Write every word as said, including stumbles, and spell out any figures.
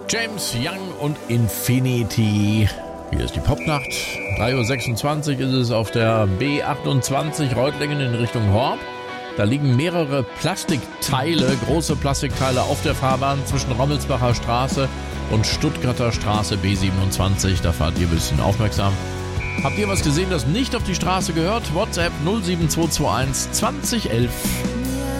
James Young und Infinity. Hier ist die Popnacht. drei Uhr sechsundzwanzig ist es auf der B achtundzwanzig Reutlingen in Richtung Horb. Da liegen mehrere Plastikteile, große Plastikteile auf der Fahrbahn zwischen Rommelsbacher Straße und Stuttgarter Straße B siebenundzwanzig. Da fahrt ihr ein bisschen aufmerksam. Habt ihr was gesehen, das nicht auf die Straße gehört? WhatsApp null sieben zwei zwei eins zwanzig elf